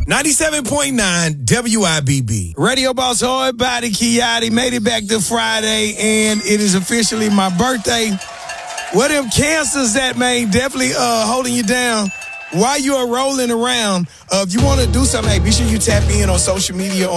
97.9 WIBB. Radio Boss Hard Body Kiati made it back to Friday, and it is officially my birthday. What them cancers that, man, definitely holding you down while you are rolling around. If you want to do something, hey, be sure you tap in on social media on